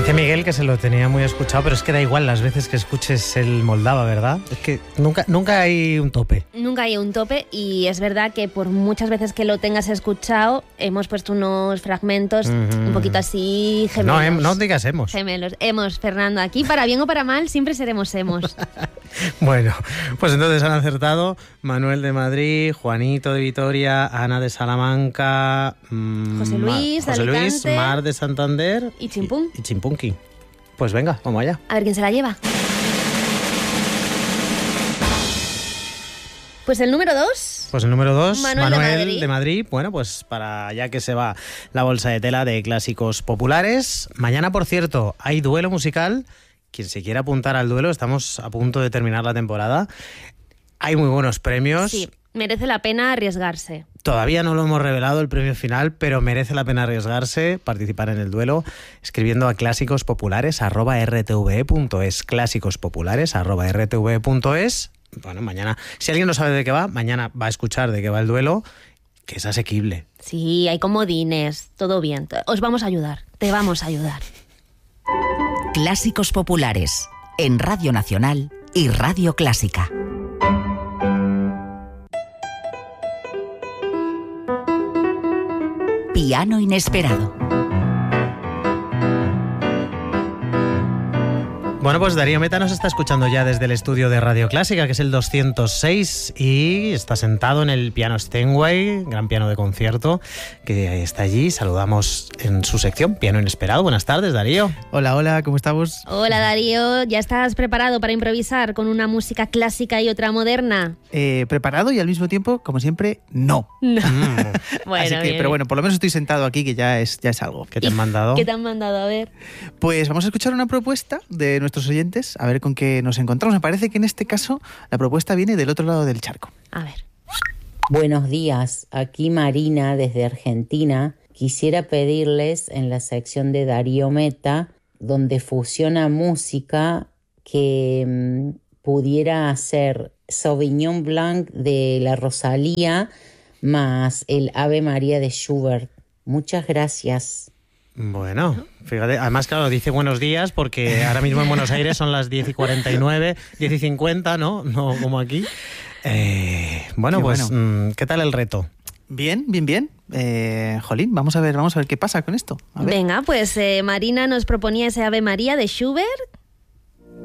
Dice Miguel que se lo tenía muy escuchado, pero es que da igual las veces que escuches el Moldava, ¿verdad? Es que nunca hay un tope. Nunca hay un tope y es verdad que por muchas veces que lo tengas escuchado hemos puesto unos fragmentos un poquito así gemelos. No digas hemos. Gemelos. Hemos, Fernando. Aquí, para bien o para mal, siempre seremos hemos. Bueno, pues entonces han acertado Manuel de Madrid, Juanito de Vitoria, Ana de Salamanca, José Luis, Mar de Santander y Chimpún. Y Chimpunqui. Pues venga, vamos allá. A ver quién se la lleva. Pues el número 2. Pues el número 2, Manuel de Madrid. Bueno, pues para allá que se va la bolsa de tela de clásicos populares. Mañana, por cierto, hay duelo musical. Quien se quiera apuntar al duelo, estamos a punto de terminar la temporada. Hay muy buenos premios. Sí, merece la pena arriesgarse. Todavía no lo hemos revelado el premio final, pero merece la pena arriesgarse, participar en el duelo, escribiendo a clásicospopulares@rtve.es, clásicospopulares@rtve.es. Bueno, mañana, si alguien no sabe de qué va, mañana va a escuchar de qué va el duelo, que es asequible. Sí, hay comodines, todo bien. Os vamos a ayudar, te vamos a ayudar. Clásicos populares, en Radio Nacional y Radio Clásica. Piano inesperado. Bueno, pues Darío Meta nos está escuchando ya desde el estudio de Radio Clásica, que es el 206, y está sentado en el piano Steinway, gran piano de concierto, que está allí. Saludamos en su sección Piano Inesperado. Buenas tardes, Darío. Hola, ¿cómo estamos? Hola, Darío. ¿Ya estás preparado para improvisar con una música clásica y otra moderna? Preparado y al mismo tiempo, como siempre, no. Bueno, así que, pero bueno, por lo menos estoy sentado aquí, que ya es algo. ¿Qué te han mandado? ¿Qué te han mandado? A ver. Pues vamos a escuchar una propuesta de nuestros oyentes, a ver con qué nos encontramos. Me parece que en este caso la propuesta viene del otro lado del charco. A ver. Buenos días, aquí Marina desde Argentina. Quisiera pedirles en la sección de Darío Meta, donde fusiona música, que pudiera hacer Sauvignon Blanc de la Rosalía más el Ave María de Schubert. Muchas gracias. Bueno, fíjate, además, claro, dice buenos días porque ahora mismo en Buenos Aires son las 10:49, 10:50, ¿no? No como aquí. Bueno, pues, ¿qué tal el reto? Bien. Jolín, vamos a ver qué pasa con esto. A ver. Venga, pues Marina nos proponía ese Ave María de Schubert.